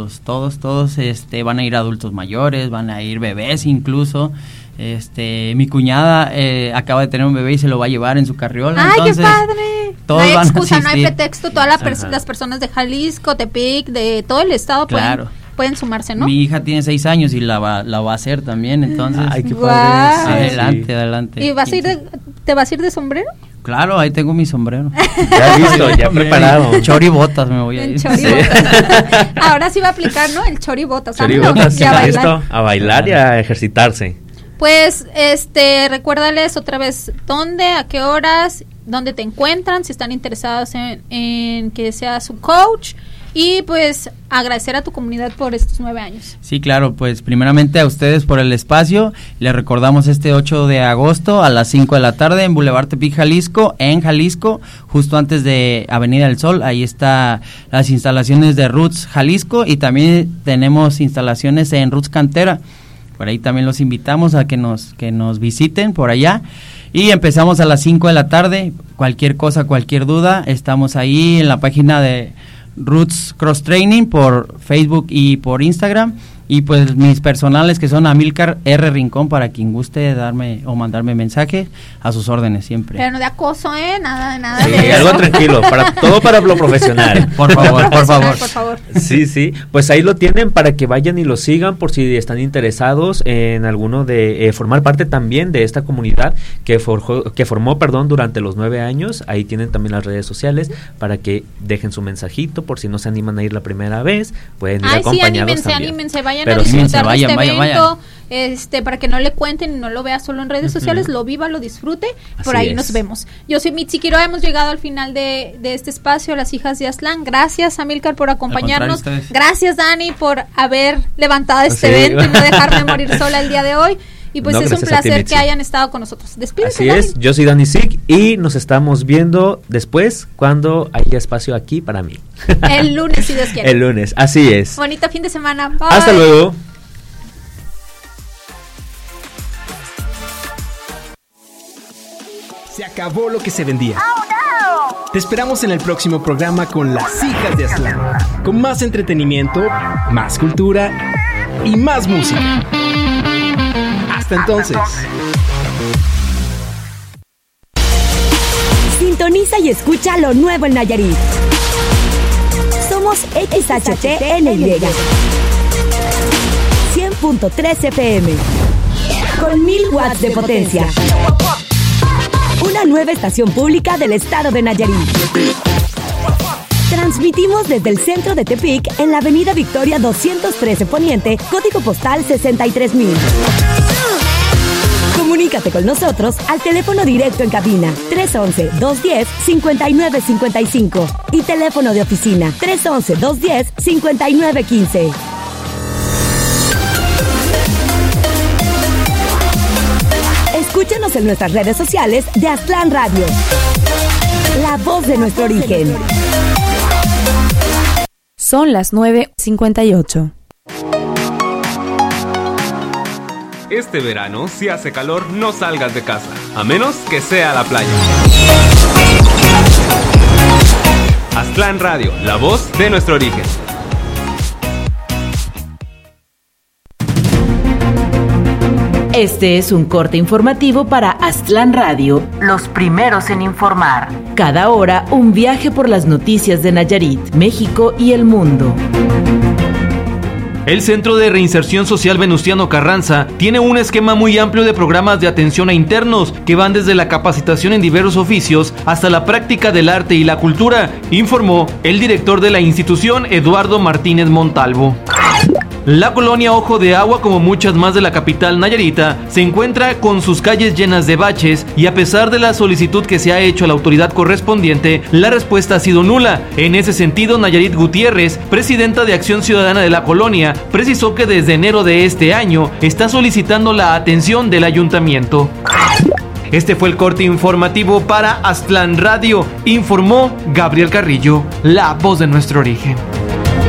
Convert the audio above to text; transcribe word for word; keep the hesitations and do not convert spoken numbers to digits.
todos, todos, todos, este, van a ir adultos mayores, van a ir bebés incluso. Este, mi cuñada eh, acaba de tener un bebé y se lo va a llevar en su carriola. ¡Ay, entonces, qué padre! Todos no hay van excusa, a no hay pretexto. Todas la pers- las personas de Jalisco, Tepic, de todo el estado claro. pueden, pueden sumarse, ¿no? Mi hija tiene seis años y la va, la va a hacer también, entonces. Ay, qué Guau. padre. Adelante, Sí. adelante. ¿Y vas a ir de, te vas a ir de sombrero? Claro, ahí tengo mi sombrero. Ya listo, ya preparado. Choribotas me voy a En ir. choribotas. Ahora sí va a aplicar, ¿no? El choribotas. Choribotas, Ya bailar. listo, a bailar y a ejercitarse. Pues, este, recuérdales otra vez dónde, a qué horas, dónde te encuentran, si están interesados en, en que sea su coach, y pues agradecer a tu comunidad por estos nueve años. Sí, claro, pues primeramente a ustedes por el espacio. Les recordamos este ocho de agosto a las cinco de la tarde en Boulevard Tepic, Jalisco, en Jalisco, justo antes de Avenida del Sol. Ahí está las instalaciones de Roots Jalisco y también tenemos instalaciones en Roots Cantera. Por ahí también los invitamos a que nos que nos visiten por allá. Y empezamos a las cinco de la tarde. Cualquier cosa, cualquier duda, estamos ahí en la página de Roots Cross Training por Facebook y por Instagram. Y pues mis personales que son Amilcar R. Rincón, para quien guste darme o mandarme mensaje, a sus órdenes siempre. Pero no de acoso, ¿eh? Nada, nada Sí, de eso. algo tranquilo, para todo para lo profesional. Por favor, por favor. Por favor. Sí, sí, pues ahí lo tienen para que vayan y lo sigan por si están interesados en alguno de eh, formar parte también de esta comunidad que forjó, que formó, perdón, durante los nueve años. Ahí tienen también las redes sociales para que dejen su mensajito por si no se animan a ir la primera vez, pueden ir Ay, sí, acompañados anímense, también. anímense, vayan Pero a sí, disfrutar vayan, de este vayan, evento, vayan. este, para que no le cuenten y no lo vea solo en redes Ujú. sociales, lo viva, lo disfrute, por Así ahí es. nos vemos. Yo soy Mitzi Quiroga, hemos llegado al final de, de este espacio, Las Hijas de Aztlán. Gracias, Amilcar, por acompañarnos. contrario, ustedes. Gracias, Dani, por haber levantado este Sí. evento y no dejarme morir sola el día de hoy. Y pues No, es un gracias a ti, placer Mitzi. que hayan estado con nosotros. Despídete, Así Dani. es, yo soy Dani Sig y nos estamos viendo después cuando haya espacio aquí para mí. El lunes, si Dios quiere. El lunes, así es. Bonito fin de semana. Bye. Hasta luego. Se acabó lo que se vendía. Te esperamos en el próximo programa con Las Hijas de Aztlán, con más entretenimiento, más cultura y más música. Hasta entonces. Sintoniza y escucha lo nuevo en Nayarit. Somos X H T N Y cien punto tres F M con mil watts de potencia. Una nueva estación pública del estado de Nayarit. Transmitimos desde el centro de Tepic en la avenida Victoria doscientos trece Poniente, código postal sesenta y tres mil. Comunícate con nosotros al teléfono directo en cabina tres once, dos diez, cincuenta y nueve cincuenta y cinco y teléfono de oficina tres once, dos diez, cincuenta y nueve quince. Escúchanos en nuestras redes sociales de Aztlán Radio, la voz de nuestro origen. Son las nueve cincuenta y ocho. Este verano, si hace calor, no salgas de casa, a menos que sea a la playa. Aztlán Radio, la voz de nuestro origen. Este es un corte informativo para Aztlán Radio, los primeros en informar. Cada hora, un viaje por las noticias de Nayarit, México y el mundo. El Centro de Reinserción Social Venustiano Carranza tiene un esquema muy amplio de programas de atención a internos que van desde la capacitación en diversos oficios hasta la práctica del arte y la cultura, informó el director de la institución, Eduardo Martínez Montalvo. La colonia Ojo de Agua, como muchas más de la capital nayarita, se encuentra con sus calles llenas de baches y a pesar de la solicitud que se ha hecho a la autoridad correspondiente, la respuesta ha sido nula. En ese sentido, Nayarit Gutiérrez, presidenta de Acción Ciudadana de la colonia, precisó que desde enero de este año está solicitando la atención del ayuntamiento. Este fue el corte informativo para Aztlán Radio, informó Gabriel Carrillo, la voz de nuestro origen.